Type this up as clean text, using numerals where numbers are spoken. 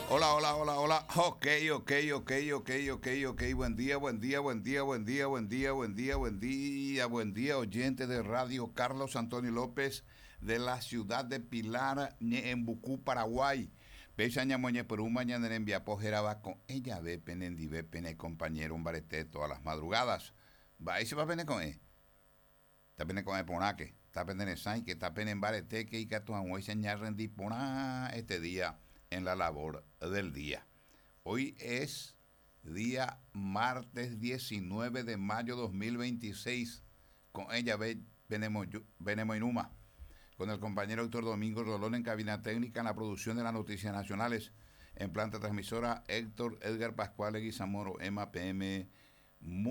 Hola, hola, hola, hola. Ok. Buen día, buen día, buen día, buen día, buen día, buen día, buen día, buen día, oyente de Radio Carlos Antonio López de la ciudad de Pilar, en Bucú, Paraguay. Pesaña moñe por un mañana en Viapojera con ella ve penendi ve pene compañero un barete todas las madrugadas. Va y se va a pene con él. Está pene con el ponaque. Está pene en Sain que está pene en barete que y que tu amuey señal rendi pona este día en la labor del día. Hoy es día martes 19 de mayo 2026. Con ella venemos Inuma. Con el compañero Héctor Domingo Rolón en cabina técnica en la producción de las noticias nacionales. En planta transmisora Héctor Edgar Pascual Leguizamoro, MAPM.